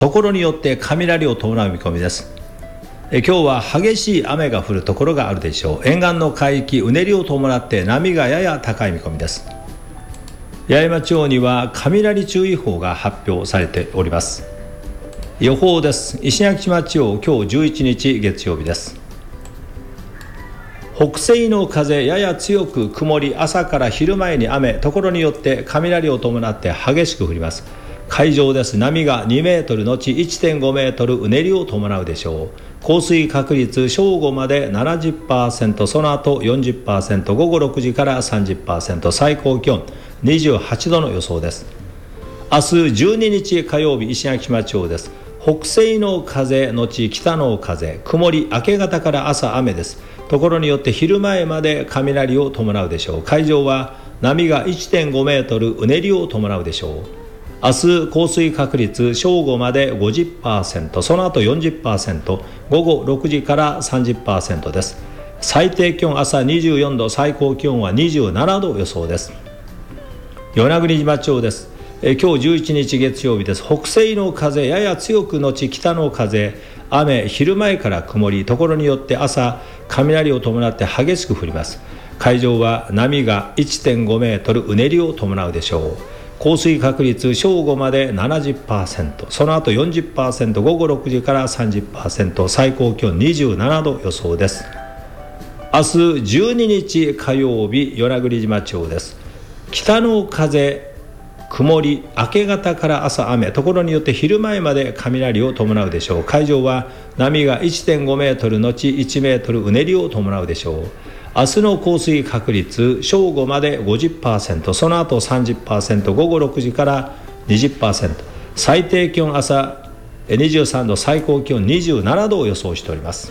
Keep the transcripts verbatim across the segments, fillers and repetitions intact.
ところによって雷を伴う見込みです。え今日は激しい雨が降るところがあるでしょう。沿岸の海域、うねりを伴って波がやや高い見込みです。八重山地方には雷注意報が発表されております。予報です。石垣島地方、今日じゅういちにち月曜日です。北西の風やや強く曇り、朝から昼前に雨、ところによって雷を伴って激しく降ります。海上です。波がにメートルのち いってんごメートル、うねりを伴うでしょう。降水確率正午まで ななじゅっパーセント、 その後 よんじゅっパーセント、 午後ろくじから さんじゅっパーセント、 最高気温にじゅうはちどの予想です。明日じゅうににち火曜日、石垣島地方です。北西の風のち北の風、曇り、明け方から朝雨です。ところによって昼前まで雷を伴うでしょう。海上は波が いってんごメートル、うねりを伴うでしょう。明日降水確率正午まで ごじゅっパーセント、 その後 よんじゅっパーセント、 午後ろくじから さんじゅっパーセント です。最低気温朝にじゅうよんど、最高気温はにじゅうななど予想です。与那国島地方です。え今日じゅういちにち月曜日です。北西の風やや強くのち北の風、雨、昼前から曇り、ところによって朝雷を伴って激しく降ります。海上は波が いってんごメートル、うねりを伴うでしょう。降水確率正午まで ななじゅっパーセント、 その後 よんじゅっパーセント、 午後ろくじから さんじゅっパーセント、 最高気温にじゅうななど予想です。明日じゅうににち火曜日、与那国島地方です。北の風、曇り、明け方から朝雨、ところによって昼前まで雷を伴うでしょう。海上は波が いってんごメートルのちいちメートル、うねりを伴うでしょう。明日の降水確率正午まで ごじゅっパーセント、 その後 さんじゅっパーセント、 午後ろくじから にじゅっパーセント、 最低気温朝にじゅうさんど、最高気温にじゅうななどを予想しております。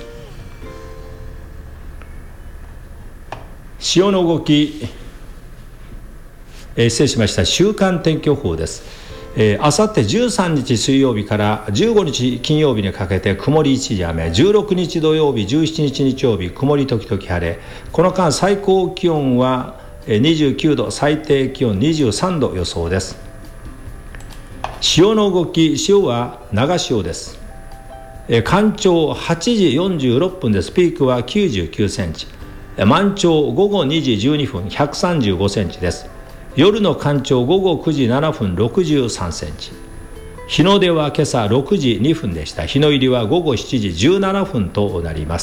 潮の動き、えー、失礼しました。週間天気予報です。あさってじゅうさんにち水曜日からじゅうごにち金曜日にかけて曇り一時雨、じゅうろくにち土曜日、じゅうしちにち日曜日曇り時々晴れ、この間最高気温はにじゅうきゅうど、最低気温にじゅうさんど予想です。潮の動き、潮は長潮です。干潮はちじよんじゅうろっぷんです。ピークはきゅうじゅうきゅうセンチ、満潮午後にじじゅうにふん、ひゃくさんじゅうごセンチです。夜の干潮午後くじななふん、ろくじゅうさんセンチ、日の出は今朝ろくじにふんでした。日の入りは午後しちじじゅうななふんとなります。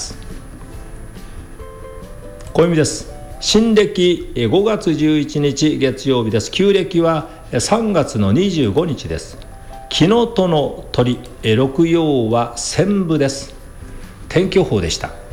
暦です。新暦ごがつじゅういちにち月曜日です。旧暦はさんがつのにじゅうごにちです。木の戸の鳥、六曜は千部です。天気予報でした。